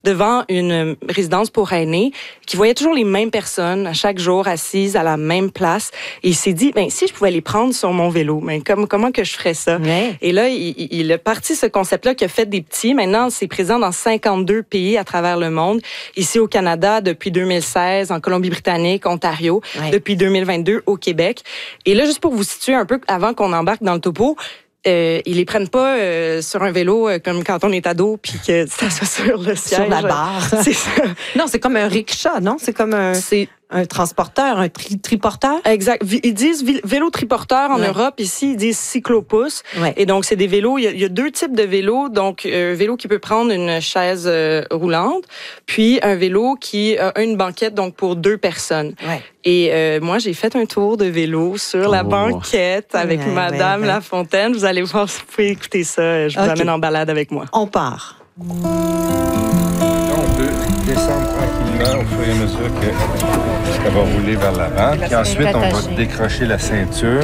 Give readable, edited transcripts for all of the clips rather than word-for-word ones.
devant une résidence pour aînés, qui voyait toujours les mêmes personnes à chaque jour assises à la même place. Et il s'est dit, si je pouvais les prendre sur mon vélo, comment que je ferais ça? Ouais. Et là, il a parti ce concept-là qui a fait des petits. Maintenant, c'est présent dans 52 pays à travers le monde. Ici au Canada depuis 2016, en Colombie-Britannique, Ontario, depuis 2022 au Québec. Et là, juste pour vous situer un peu, avant qu'on embarque dans le topo, ils les prennent pas sur un vélo comme quand on est ado puis que ça soit sur le siège. Sur la barre. C'est ça. Non, c'est comme un rickshaw, non? C'est comme un transporteur, un triporteur? Exact. Ils disent vélo triporteur en Europe. Ici, ils disent cyclopousse. Ouais. Et donc, c'est des vélos. Il y a deux types de vélos. Donc, un vélo qui peut prendre une chaise roulante, puis un vélo qui a une banquette donc pour 2 personnes. Ouais. Et moi, j'ai fait un tour de vélo sur la banquette avec Madame Lafontaine. Vous allez voir, vous pouvez écouter ça. Je vous amène en balade avec moi. On part. On peut descendre tranquillement au fur et à mesure que ça va rouler vers l'avant. Puis ensuite, on va décrocher la ceinture.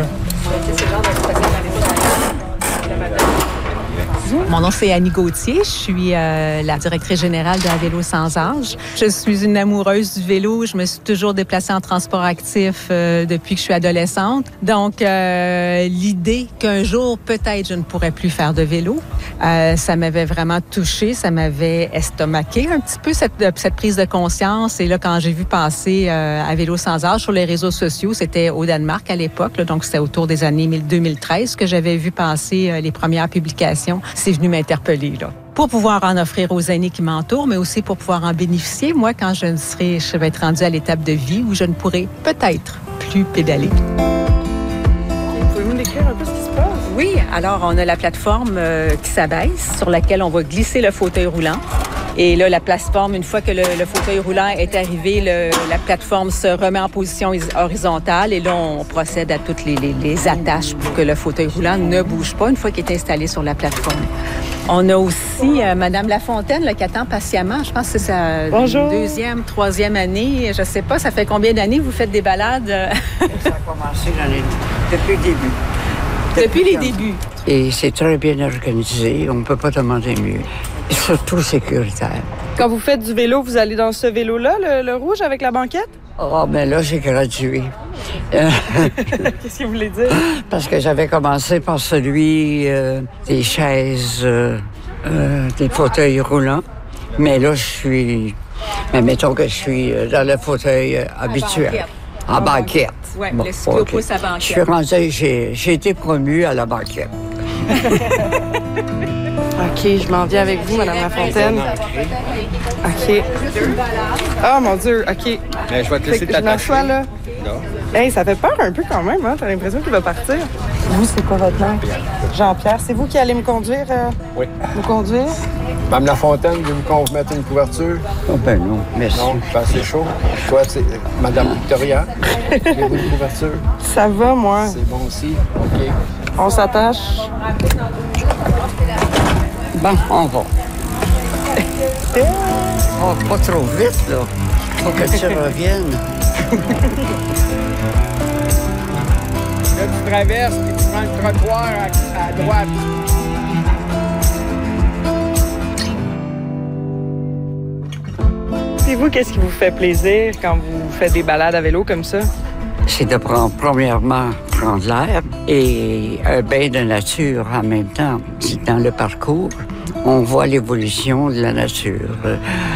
Mon nom, c'est Annie Gauthier. Je suis la directrice générale de Vélo sans âge. Je suis une amoureuse du vélo. Je me suis toujours déplacée en transport actif depuis que je suis adolescente. Donc, l'idée qu'un jour, peut-être, je ne pourrais plus faire de vélo, ça m'avait vraiment touchée. Ça m'avait estomaqué un petit peu, cette prise de conscience. Et là, quand j'ai vu passer à Vélo sans âge sur les réseaux sociaux, c'était au Danemark à l'époque. Là, donc, c'était autour des années 2013 que j'avais vu passer les premières publications. C'est venu m'interpeller, là. Pour pouvoir en offrir aux aînés qui m'entourent, mais aussi pour pouvoir en bénéficier, moi, quand je vais être rendue à l'étape de vie où je ne pourrai peut-être plus pédaler. Pouvez-vous me décrire un peu ce qui se passe? Oui, alors on a la plateforme qui s'abaisse, sur laquelle on va glisser le fauteuil roulant. Et là, la plateforme, une fois que le fauteuil roulant est arrivé, la plateforme se remet en position horizontale et là, on procède à toutes les attaches pour que le fauteuil roulant ne bouge pas une fois qu'il est installé sur la plateforme. On a aussi Madame Lafontaine là, qui attend patiemment. Je pense que c'est sa deuxième, troisième année. Je sais pas, ça fait combien d'années que vous faites des balades? Ça a commencé depuis le début. Depuis les débuts. Et c'est très bien organisé. On ne peut pas demander mieux. Et surtout sécuritaire. Quand vous faites du vélo, vous allez dans ce vélo-là, le rouge avec la banquette? Oh, ben là, j'ai gradué. Qu'est-ce que vous voulez dire? Parce que j'avais commencé par celui des chaises, des fauteuils roulants. Mais là, mettons que je suis dans le fauteuil habituel. En banquette. Oui, le cyclopousse à banquette. Je suis rendue, j'ai été promue à la banquette. OK, je m'en viens avec vous, Madame Lafontaine. OK. Oh, mon Dieu, OK. Mais je vais te laisser Je m'assois, là. Non. Hey, ça fait peur un peu quand même, hein? T'as l'impression qu'il va partir. Vous, c'est quoi votre nom? Jean-Pierre. C'est vous qui allez me conduire? Oui. Me conduire? Mme Lafontaine, voulez-vous qu'on vous mette une couverture? Oh, ben non, merci. Non, je pense que c'est chaud. Toi, c'est Mme Victoria. Voulez-vous une couverture? Ça va, moi. C'est bon aussi. OK. On s'attache. Bon, on va. Oh, pas trop vite, là. Faut que tu reviennes. Là, tu traverses et tu prends le trottoir à droite. Et vous, qu'est-ce qui vous fait plaisir quand vous faites des balades à vélo comme ça? C'est de premièrement, prendre l'air et un bain de nature en même temps. Dans le parcours, on voit l'évolution de la nature.